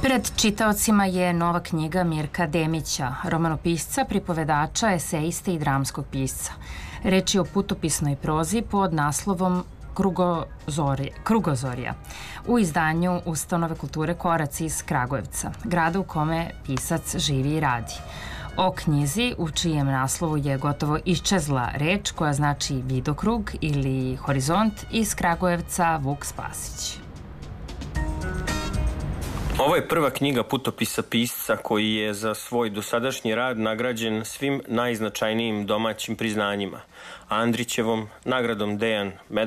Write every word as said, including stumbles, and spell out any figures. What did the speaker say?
Pred čitaocima je nova knjiga Mirka Demića, romanopisca, pripovedača, eseiste i dramskog pisca. Reč je o putopisnoj prozi pod naslovom Krugozorja u izdanju Ustanove kulture Koraci iz Kragujevca, grada u kome pisac živi i radi. O knjizi, u čijem naslovu je gotovo iščezla reč koja znači vidokrug ili horizont, iz Kragujevca Vuk Spasić. Ovo je prva knjiga putopisa pisca koji je za svoj dosadašnji rad nagrađen svim najznačajnijim domaćim priznanjima. Andrićevom, nagradom Dejan Medved,